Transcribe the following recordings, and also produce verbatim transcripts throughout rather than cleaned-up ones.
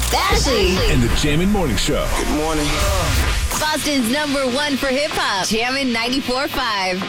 Ashley. And the Jammin' Morning Show. Good morning. Boston's number one for hip hop. Jammin' ninety-four point five.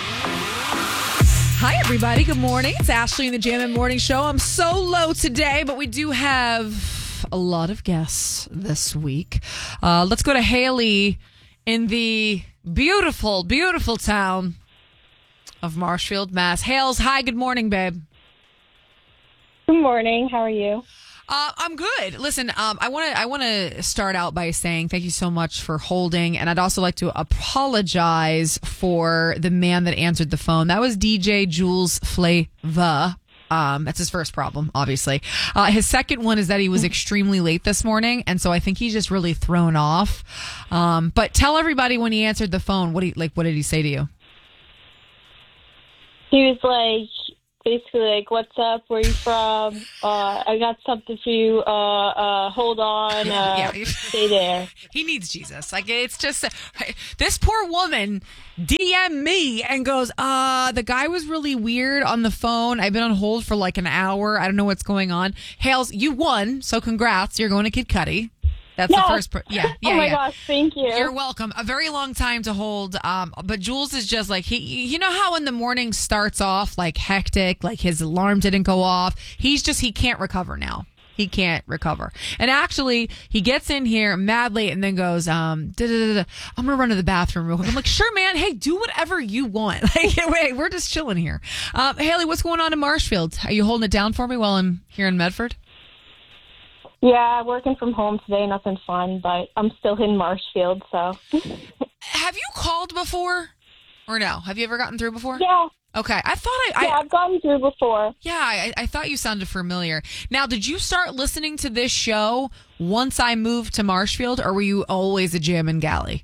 Hi, everybody. Good morning. It's Ashley and the Jammin' Morning Show. I'm solo today, but we do have a lot of guests this week. Uh, let's go to Haley in the beautiful, beautiful town of Marshfield, Mass. Hales, hi. Good morning, babe. Good morning. How are you? Uh, I'm good. Listen, um, I want to I want to start out by saying thank you so much for holding, and I'd also like to apologize for the man that answered the phone. That was D J Jules Flava. Um, that's his first problem, obviously. Uh, his second one is that he was extremely late this morning, and so I think he's just really thrown off. Um, but tell everybody when he answered the phone, what he like. What did he say to you? He was like, basically like, what's up? Where you from? Uh, I got something for you. Uh, uh, hold on. Uh, Yeah. stay there. He needs Jesus. Like, it's just this poor woman D M me and goes, uh, the guy was really weird on the phone. I've been on hold for like an hour. I don't know what's going on. Hales, you won. So congrats. You're going to Kid Cudi. That's Yes. the first. Per- yeah. Yeah. Oh my yeah. gosh, thank you. You're welcome. A very long time to hold. Um, but Jules is just like, he, you know how in the morning starts off like hectic, like his alarm didn't go off. He's just, he can't recover now. He can't recover. And actually, he gets in here mad late and then goes, um, da-da-da-da, I'm going to run to the bathroom real quick. I'm like, sure, man. Hey, do whatever you want. Like, wait, we're just chilling here. Um, Haley, what's going on in Marshfield? Are you holding it down for me while I'm here in Medford? Yeah, working from home today. Nothing fun, but I'm still in Marshfield, so. Have you called before or no? Have you ever gotten through before? Yeah. Okay. I thought I, I Yeah, I've gotten through before. Yeah, I, I thought you sounded familiar. Now, did you start listening to this show once I moved to Marshfield, or were you always a Jammin' Galley?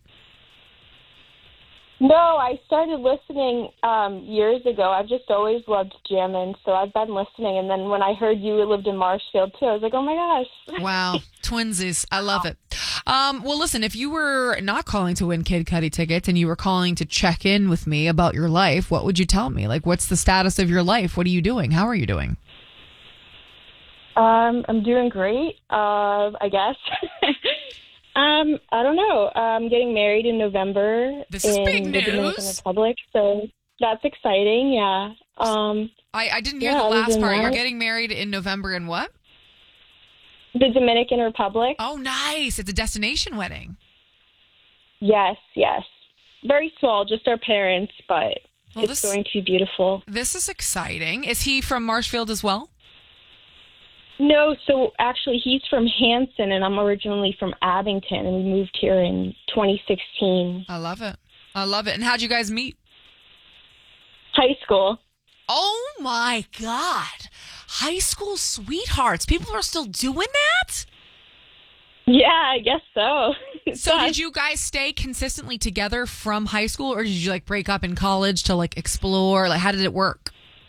No, I started listening um, years ago. I've just always loved jamming, so I've been listening. And then when I heard you lived in Marshfield, too, I was like, oh, my gosh. Wow. Twinsies. I love it. Um, well, listen, if you were not calling to win Kid Cudi tickets and you were calling to check in with me about your life, what would you tell me? Like, what's the status of your life? What are you doing? How are you doing? Um, I'm doing great, uh, I guess. um, I don't know. I'm getting married in November This is in big the Dominican news. Republic, so that's exciting. Yeah. Um, I, I didn't hear Yeah, the other last than part. You're that- getting married in November in what? the Dominican Republic. Oh, nice. It's a destination wedding. Yes, yes. Very small, just our parents, but Well, it's this- going to be beautiful. This is exciting. Is he from Marshfield as well? No, so actually he's from Hanson, and I'm originally from Abington, and we moved here in twenty sixteen. I love it. I love it. And how'd you guys meet? High school. Oh my God. High school sweethearts. People are still doing that? Yeah, I guess so. So did you guys stay consistently together from high school, or did you like break up in college to like explore? Like, how did it work?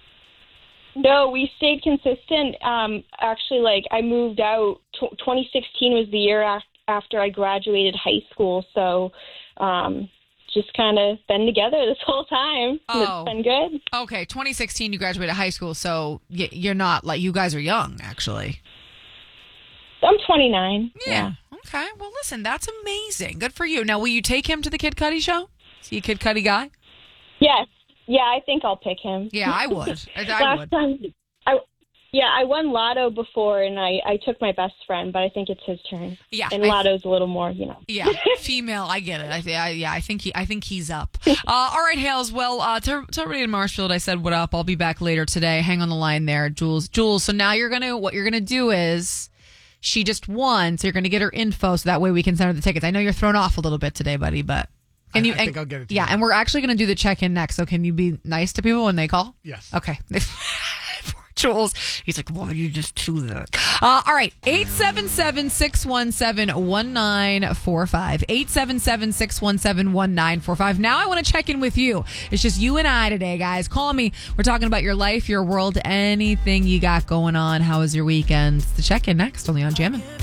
No, we stayed consistent. Um, actually, like I moved out. T- twenty sixteen was the year af- after I graduated high school, so um, just kind of been together this whole time. Oh. It's been good. Okay, twenty sixteen, you graduated high school, so y- you're not like, you guys are young, actually. I'm twenty-nine. Yeah. Okay. Well, listen, that's amazing. Good for you. Now, will you take him to the Kid Cudi show? Is he a Kid Cudi guy? Yes. Yeah, I think I'll pick him. Yeah, I would. I, I Last would. time, I yeah, I won Lotto before, and I, I took my best friend, but I think it's his turn. Yeah, and I- Lotto's a little more, you know. Yeah, female. I get it. I, I yeah, I think he, I think he's up. Uh, all right, Hales. Well, uh, to, to everybody in Marshfield, I said what up. I'll be back later today. Hang on the line there, Jules. Jules. So now you're gonna, what you're gonna do is, she just won, so you're gonna get her info, so that way we can send her the tickets. I know you're thrown off a little bit today, buddy, but. Can I, you, I think and, I'll get it to Yeah, you. and we're actually going to do the check-in next, so can you be nice to people when they call? Yes. Okay. Poor Jules. He's like, why don't you just do that? Uh, all right. eight seven seven, six one seven, one nine four five. eight seven seven, six one seven, one nine four five. Now I want to check in with you. It's just you and I today, guys. Call me. We're talking about your life, your world, anything you got going on. How was your weekend? It's the check-in next, only on Jammin'.